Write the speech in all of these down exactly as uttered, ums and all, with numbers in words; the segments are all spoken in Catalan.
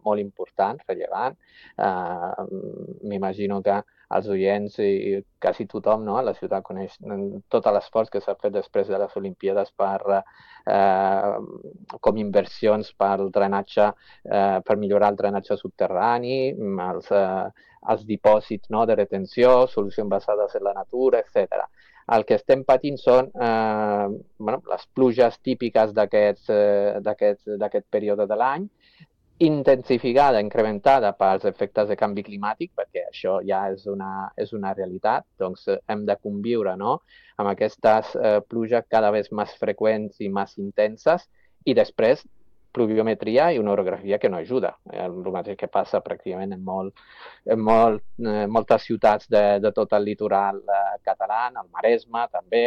molt important, rellevant. Uh, M'imagino que els oients i quasi tothom, no, a la ciutat coneix tot l'esforç que s'ha fet després de les Olimpíades per, eh, com inversions pel drenatge, eh, per millorar el drenatge subterrani, els, eh, els dipòsits, no, de retenció, solucions basades en la natura, etcètera. El que estem patint són eh, bueno, les pluges típiques d'aquest eh, període de l'any, intensificada, incrementada pels efectes de canvi climàtic, perquè això ja és una, és una realitat, doncs hem de conviure, no?, amb aquestes eh, pluges cada vegada més freqüents i més intenses, i després pluviometria i una orografia que no ajuda. El mateix que passa pràcticament en, molt, en molt, eh, moltes ciutats de, de tot el litoral eh, català, el Maresme també,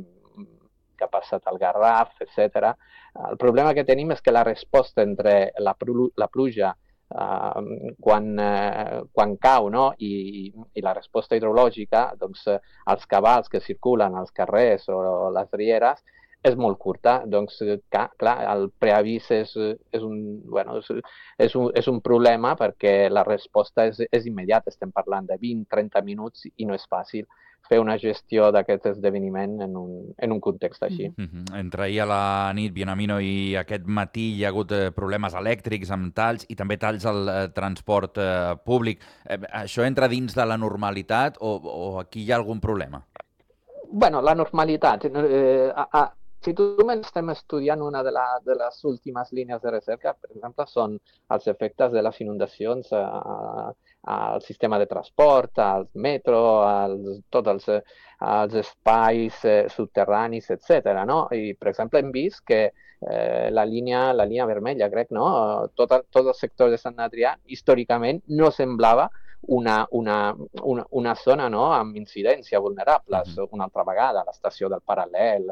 que ha passat al Garraf, etcètera. El problema que tenim és que la resposta entre la, la pluja eh, quan, eh, quan cau, no?, I, i la resposta hidrològica, doncs eh, els cabals que circulen als carrers o les rieres és molt curta. Doncs, clar, el preavís és, és, un, bueno, és, és, un, és un problema perquè la resposta és, és immediata. Estem parlant de vint a trenta minuts i no és fàcil fer una gestió d'aquest esdeveniment en un, en un context així. Mm-hmm. Entre ahir a la nit, Vianamino, i aquest matí hi ha hagut eh, problemes elèctrics amb talls i també talls al eh, transport eh, públic. Eh, això entra dins de la normalitat o, o aquí hi ha algun problema? Bueno, la normalitat. Eh, a, a, si tu estem estudiant una de, la, de les últimes línies de recerca, per exemple, són els efectes de les inundacions a, al sistema de transport, al metro, als, tots els, els espais eh, subterranis, etcètera. No? I, per exemple, hem vist que eh, la, línia, la línia vermella, crec, no? tot, el, tot el sector de Sant Adrià, històricament, no semblava una, una, una, una zona, no?, amb incidència vulnerables. Uh-huh. Una altra vegada, l'estació del Paral·lel,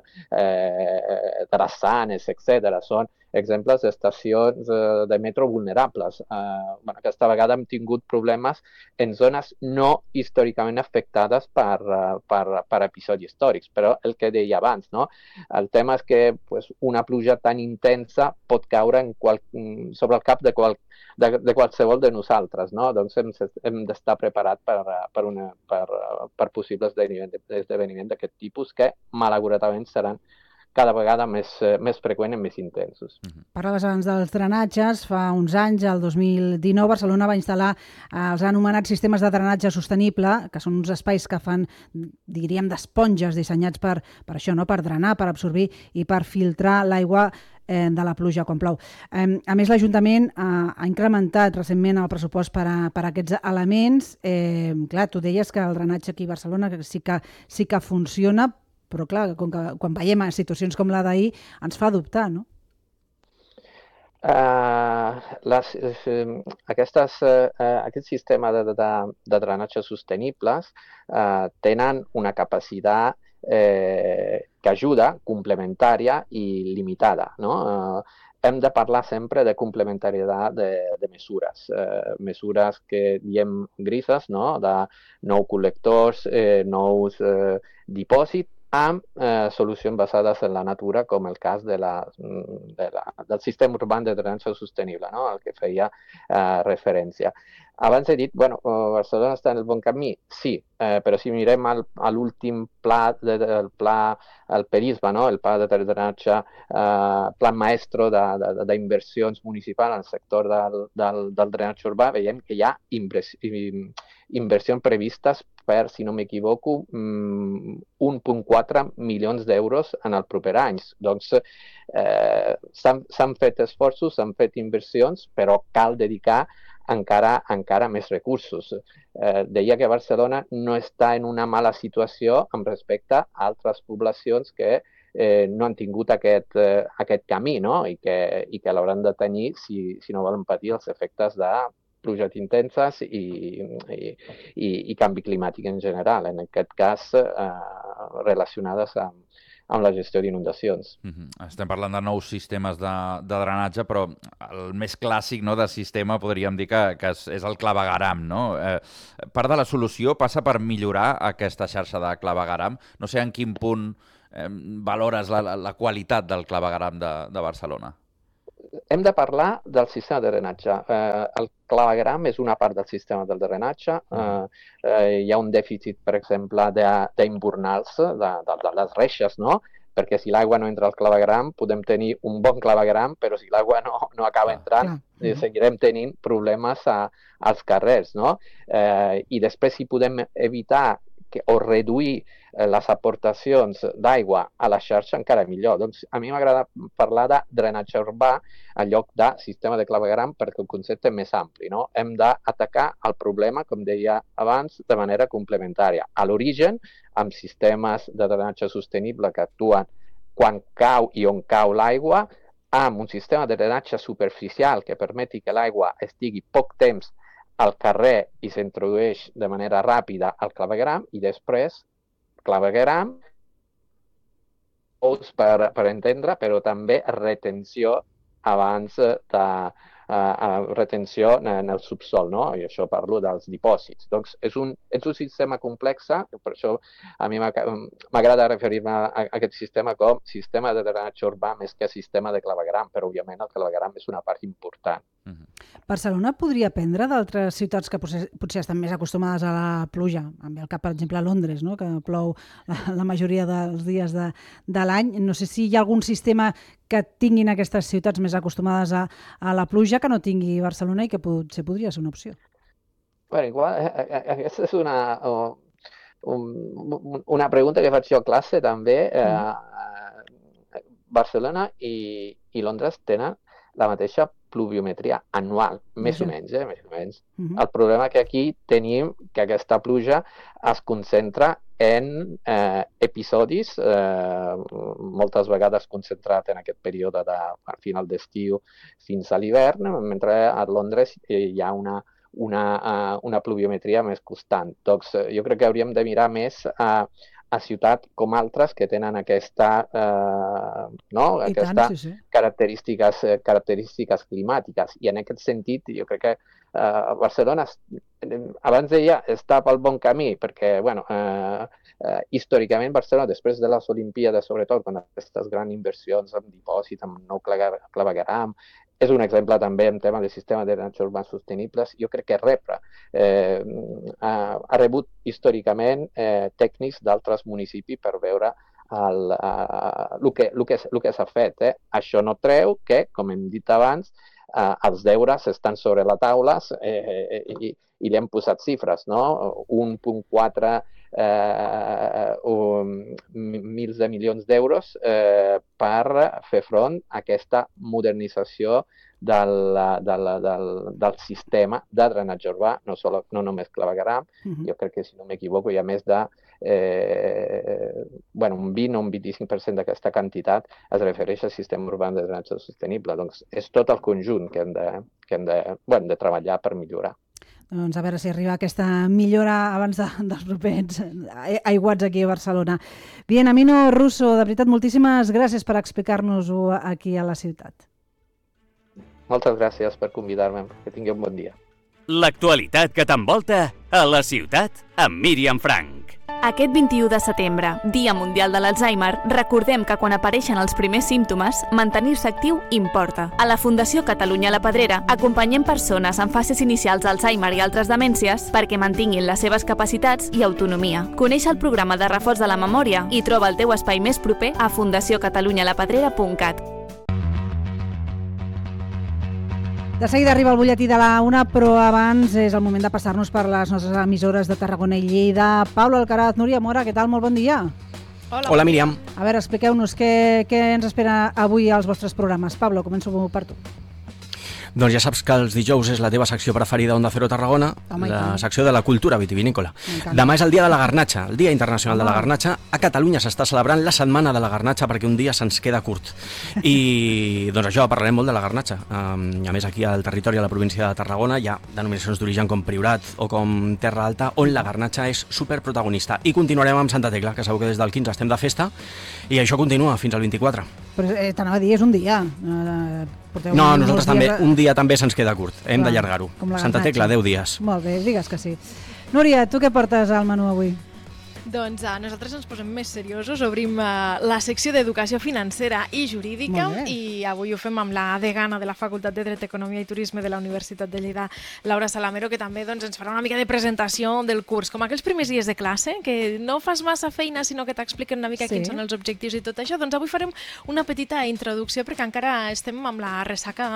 eh, Drassanes, etcètera. Són exemples d'estacions eh, de metro vulnerables. Eh, bueno, aquesta vegada hem tingut problemes en zones no històricament afectades per, per, per episodis històrics, però el que deia abans, no? El tema és que pues, una pluja tan intensa pot caure en qual, sobre el cap de, qual, de, de qualsevol de nosaltres, no? Doncs hem, hem d'estar preparats per, per, una, per, per possibles esdeveniments d'aquest tipus que, malauradament, seran cada vegada més, més freqüents i més intensos. Uh-huh. Parlaves abans dels drenatges. Fa uns anys, el dos mil dinou, Barcelona va instal·lar els anomenats sistemes de drenatge sostenible, que són uns espais que fan, diríem, d'esponges dissenyats per, per això, no? Per drenar, per absorbir i per filtrar l'aigua eh, de la pluja quan plou. Eh, a més, l'Ajuntament ha, ha incrementat recentment el pressupost per a, per a aquests elements. Eh, clar, tu deies que el drenatge aquí a Barcelona que sí, que, sí que funciona, però clar, com que, quan veiem situacions com la d'ahir ens fa dubtar, no? Uh, les, uh, aquestes, uh, aquest sistema de, de, de drenatge sostenibles uh, tenen una capacitat eh, que ajuda, complementària i limitada, no? Uh, hem de parlar sempre de complementarietat de, de mesures, eh, mesures que diem grises, no? De nous col·lectors, eh, nous eh, dipòsits, amb eh, solucions basades en la natura, com el cas de la, de la, del sistema urbà de drenatge sostenible, no?, al que feia eh, referència. Abans he dit, bueno, Barcelona està en el bon camí, sí, eh, però si mirem el, l'últim pla, de, el pla, el PERISBA, no?, el pla de drenatge, eh, plan maestro d'inversions municipals en el sector del, del, del drenatge urbà, veiem que hi ha inversions previstes per, si no m'equivoco, un coma quatre milions d'euros en els propers anys. Doncs eh, s'han fet esforços, s'han fet inversions, però cal dedicar encara, encara més recursos. Eh, deia que Barcelona no està en una mala situació amb respecte a altres poblacions que eh, no han tingut aquest, eh, aquest camí, no?, i que, i que l'hauran de tenir si, si no volen patir els efectes de pluges intenses i, i, i, i canvi climàtic en general, en aquest cas eh, relacionades amb, amb la gestió d'inundacions. Uh-huh. Estem parlant de nous sistemes de, de drenatge, però el més clàssic, no, de sistema podríem dir que, que és, és el clavegueram, no? Eh, part de la solució passa per millorar aquesta xarxa de clavegueram. No sé en quin punt eh, valores la, la qualitat del clavegueram de, de Barcelona. hem de parlar del sistema de drenatge. Eh, el clavegram és una part del sistema del drenatge. Eh, eh, hi ha un dèficit, per exemple, d'imbornals, de, de, de, de les reixes, no? Perquè si l'aigua no entra al clavegram, podem tenir un bon clavegram, però si l'aigua no, no acaba entrant, ah, seguirem tenint problemes a, als carrers, no? Eh, I després, si podem evitar que, o reduir eh, les aportacions d'aigua a la xarxa, encara millor. Doncs a mi m'agrada parlar de drenatge urbà en lloc de sistema de clavegram perquè el concepte és més ampli, no? Hem d'atacar el problema, com deia abans, de manera complementària. A l'origen, amb sistemes de drenatge sostenible que actuen quan cau i on cau l'aigua, amb un sistema de drenatge superficial que permeti que l'aigua estigui poc temps al carrer i s'introdueix de manera ràpida al clavegram i després clavegram per, per entendre, però també retenció abans de uh, retenció en el subsol, no? I això parlo dels dipòsits. Doncs és un, és un sistema complex, per això a mi m'agrada referir-me a aquest sistema com sistema de drenatge urbà més que sistema de clavegram, però òbviament el clavegram és una part important. Uh-huh. Barcelona podria aprendre d'altres ciutats que potser, potser estan més acostumades a la pluja. Em ve al cap, per exemple, a Londres, no? Que plou la, la majoria dels dies de, de l'any. No sé si hi ha algun sistema que tinguin aquestes ciutats més acostumades a, a la pluja que no tingui Barcelona i que potser podria ser una opció. Bueno, igual, aquesta és una, un, una pregunta que faig jo a classe també. Eh, Barcelona i, i Londres tenen la mateixa pluviometria anual, més o menys, eh? més o menys. Uh-huh. El problema que aquí tenim que aquesta pluja es concentra en eh, episodis, eh, moltes vegades concentrat en aquest període de al final d'estiu fins a l'hivern, mentre a Londres hi ha una, una, uh, una pluviometria més constant. Doncs jo crec que hauríem de mirar més a uh, a ciutats com altres que tenen aquesta, eh, no? aquesta tant, sí, sí. característiques, eh, característiques climàtiques. I en aquest sentit, jo crec que eh, Barcelona, abans deia, està pel bon camí, perquè, bueno, eh, eh, històricament Barcelona, després de les Olimpíades, sobretot, quan aquestes grans inversions en dipòsit, en nou clavegueram, és un exemple també en tema de sistema de drenatge urbà sostenibles. Jo crec que Repra eh, ha, ha rebut històricament eh, tècnics d'altres municipis per veure el, uh, el que, el que, el que s'ha fet. Eh. Això no treu que, com hem dit abans, uh, els deures estan sobre la taula eh, i, i li hem posat xifres, no? un coma quatre eh, um, mils de milions d'euros eh, per fer front a aquesta modernització del, del, del, del sistema de drenatge urbà, no, solo, no només clavegueram. Uh-huh. Jo crec que, si no m'equivoco, hi ha més de eh, bueno, un vint o un vint-i-cinc per cent d'aquesta quantitat es refereix al sistema urbà de drenatge sostenible. Doncs és tot el conjunt que hem de, que hem de, bueno, de treballar per millorar. Doncs a veure si arriba aquesta millora abans de, dels propers aiguats aquí a Barcelona. Bien, Amino Russo, de veritat, moltíssimes gràcies per explicar-nos-ho aquí a la ciutat. Moltes gràcies per convidar-me. Que tingui un bon dia. L'actualitat que t'envolta a la ciutat amb Míriam Frank. Aquest vint-i-u de setembre, Dia Mundial de l'Alzheimer, recordem que quan apareixen els primers símptomes, mantenir-se actiu importa. A la Fundació Catalunya La Pedrera acompanyem persones en fases inicials d'Alzheimer i altres demències perquè mantinguin les seves capacitats i autonomia. Coneix el programa de reforç de la memòria i troba el teu espai més proper a fundació catalunya la pedrera punt cat. De seguida arriba el butlletí de la una, però abans és el moment de passar-nos per les nostres emissores de Tarragona i Lleida. Pablo Alcaraz, Núria Mora, què tal? Molt bon dia. Hola, Hola Míriam. A veure, expliqueu-nos què, què ens espera avui als vostres programes. Pablo, començo per tu. Doncs ja saps que els dijous és la teva secció preferida Onda Cero Tarragona, Home, la secció de la cultura vitivinícola. Demà és el dia de la garnatxa, el Dia Internacional Home. de la Garnatxa. A Catalunya s'està celebrant la Setmana de la Garnatxa perquè un dia se'ns queda curt. I doncs això, parlarem molt de la garnatxa. Um, a més, aquí al territori de la província de Tarragona hi ha denominacions d'origen com Priorat o com Terra Alta, on la garnatxa és superprotagonista. I continuarem amb Santa Tecla, que sabeu que des del quinze estem de festa, i això continua fins al vint-i-quatre. Però eh, t'anava a dir, és un dia. Eh, no, nosaltres també, de... un dia també se'ns queda curt, hem d'allargar-ho. Santa Tecla, deu dies. Molt bé, digues que sí. Núria, tu què portes al menú avui? Doncs uh, nosaltres ens posem més seriosos, obrim uh, la secció d'Educació Financera i Jurídica i avui ho fem amb la degana de la Facultat de Dret, Economia i Turisme de la Universitat de Lleida, Laura Salamero, que també doncs, ens farà una mica de presentació del curs, com aquells primers dies de classe, que no fas massa feina sinó que t'expliquen una mica sí. quins són els objectius i tot això. Doncs avui farem una petita introducció perquè encara estem amb la ressaca